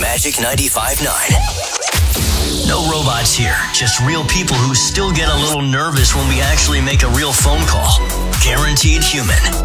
Magic 95.9. No robots here, just real people who still get a little nervous when we actually make a real phone call. Guaranteed human.